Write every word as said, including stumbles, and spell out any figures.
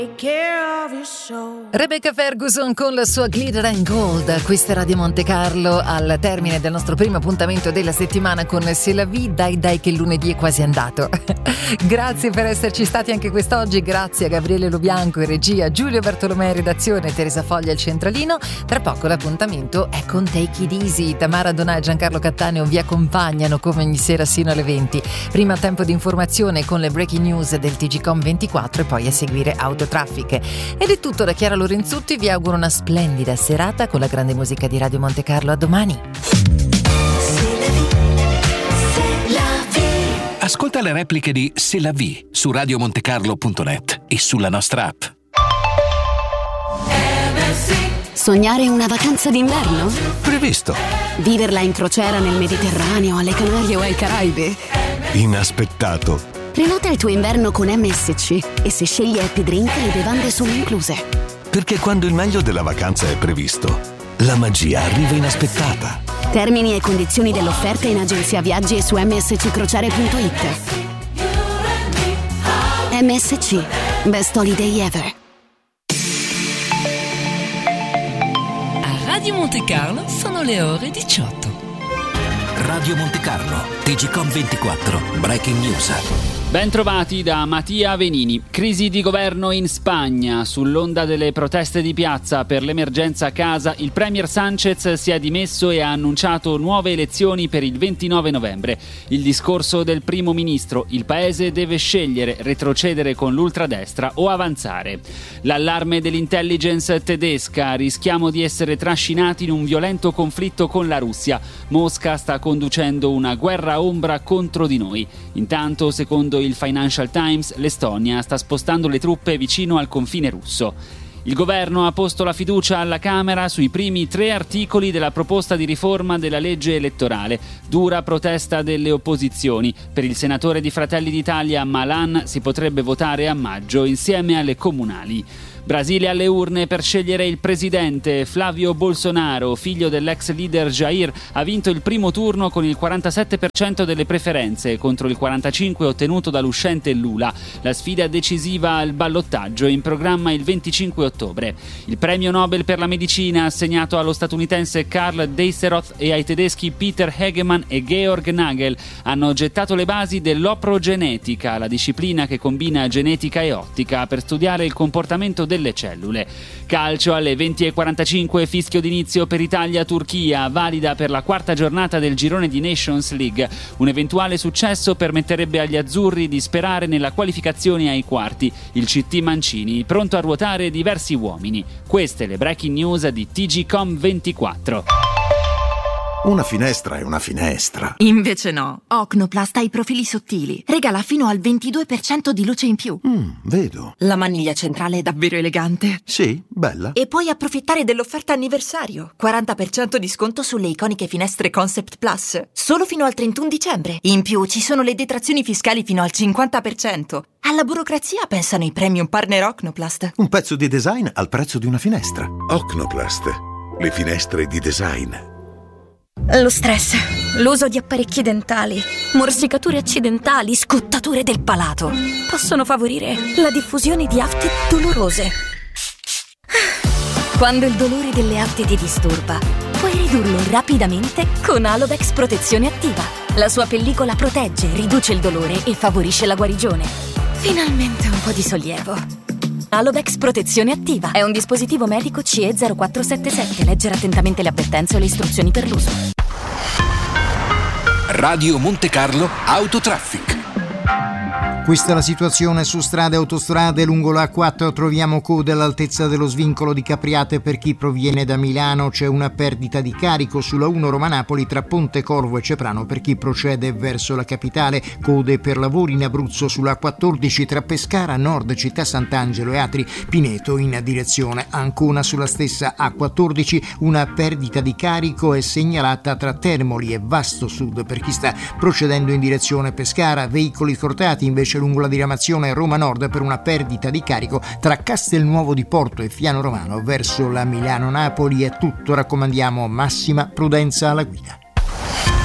Rebecca Ferguson con la sua Glitter and Gold. Questa è Radio Monte Carlo al termine del nostro primo appuntamento della settimana con C'est la vie. Dai dai che il lunedì è quasi andato. Grazie per esserci stati anche quest'oggi, grazie a Gabriele Lobianco in regia, Giulio Bartolomei in redazione, Teresa Foglia al centralino. Tra poco l'appuntamento è con Take It Easy. Tamara Donà e Giancarlo Cattaneo vi accompagnano come ogni sera sino alle venti. Prima tempo di informazione con le breaking news del T G Com ventiquattro e poi a seguire Autotraffic. Ed è tutto da Chiara Lorenzutti, vi auguro una splendida serata con la grande musica di Radio Monte Carlo. A domani. Ascolta le repliche di C'est la vie su radiomontecarlo punto net e sulla nostra app. Sognare una vacanza d'inverno? Previsto. Viverla in crociera nel Mediterraneo, alle Canarie o ai Caraibi? Inaspettato. Prenota il tuo inverno con M S C e se scegli Happy Drink le bevande sono incluse. Perché quando il meglio della vacanza è previsto, la magia arriva inaspettata. Termini e condizioni dell'offerta in agenzia viaggi e su m s c crociere punto i t. M S C, best holiday ever. A Radio Monte Carlo sono le ore diciotto. Radio Monte Carlo, T G Com ventiquattro, Breaking News. Ben trovati da Mattia Venini. Crisi di governo in Spagna. Sull'onda delle proteste di piazza per l'emergenza casa, il premier Sánchez si è dimesso e ha annunciato nuove elezioni per il ventinove novembre. Il discorso del primo ministro: il paese deve scegliere retrocedere con l'ultradestra o avanzare. L'allarme dell'intelligence tedesca: rischiamo di essere trascinati in un violento conflitto con la Russia. Mosca sta conducendo una guerra ombra contro di noi. Intanto, secondo il Financial Times, l'Estonia sta spostando le truppe vicino al confine russo. Il governo ha posto la fiducia alla Camera sui primi tre articoli della proposta di riforma della legge elettorale. Dura protesta delle opposizioni. Per il senatore di Fratelli d'Italia Malan si potrebbe votare a maggio insieme alle comunali. Brasile alle urne per scegliere il presidente. Flavio Bolsonaro, figlio dell'ex leader Jair, ha vinto il primo turno con il quarantasette per cento delle preferenze contro il quarantacinque per cento ottenuto dall'uscente Lula. La sfida decisiva al ballottaggio è in programma il venticinque ottobre. Il premio Nobel per la medicina assegnato allo statunitense Karl Deisseroth e ai tedeschi Peter Hegemann e Georg Nagel hanno gettato le basi dell'oprogenetica, la disciplina che combina genetica e ottica per studiare il comportamento delle cellule. Calcio alle venti e quarantacinque, fischio d'inizio per Italia-Turchia, valida per la quarta giornata del girone di Nations League. Un eventuale successo permetterebbe agli azzurri di sperare nella qualificazione ai quarti. Il C T Mancini pronto a ruotare diversi uomini. Queste le breaking news di T G Com ventiquattro. Una finestra è una finestra. Invece no. Ocnoplast ha i profili sottili. Regala fino al ventidue per cento di luce in più. Mm, vedo. La maniglia centrale è davvero elegante. Sì, bella. E puoi approfittare dell'offerta anniversario. quaranta per cento di sconto sulle iconiche finestre Concept Plus. Solo fino al trentuno dicembre. In più ci sono le detrazioni fiscali fino al cinquanta per cento. Alla burocrazia pensano i premium partner Ocnoplast. Un pezzo di design al prezzo di una finestra. Ocnoplast. Le finestre di design. Lo stress, l'uso di apparecchi dentali, morsicature accidentali, scottature del palato possono favorire la diffusione di afte dolorose. Quando il dolore delle afte ti disturba, puoi ridurlo rapidamente con Alodex Protezione Attiva. La sua pellicola protegge, riduce il dolore e favorisce la guarigione. Finalmente un po' di sollievo. Alodex Protezione Attiva è un dispositivo medico C E zero quattro sette sette. Leggere attentamente le avvertenze e le istruzioni per l'uso. Radio Monte Carlo Autotraffic. Questa è la situazione su strade e autostrade. Lungo la A quattro troviamo code all'altezza dello svincolo di Capriate per chi proviene da Milano. C'è una perdita di carico sulla uno Roma-Napoli tra Pontecorvo e Ceprano per chi procede verso la capitale. Code per lavori in Abruzzo sulla A quattordici tra Pescara, Nord, Città Sant'Angelo e Atri Pineto in direzione Ancona. Sulla stessa A quattordici una perdita di carico è segnalata tra Termoli e Vasto Sud per chi sta procedendo in direzione Pescara. Veicoli scortati invece lungo la diramazione Roma Nord per una perdita di carico tra Castelnuovo di Porto e Fiano Romano verso la Milano-Napoli. È tutto, raccomandiamo massima prudenza alla guida.